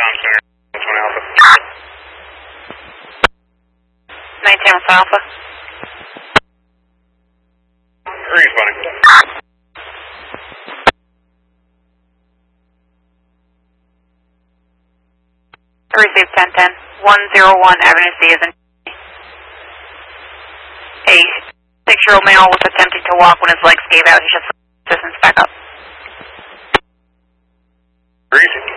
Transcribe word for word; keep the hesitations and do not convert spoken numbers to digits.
Center, one Alpha. nineteen Alpha Alpha. Responding. Receive ten ten. one zero one Avenue C is in. A six-year-old male was attempting to walk when his legs gave out. He should assistance back up. Receive.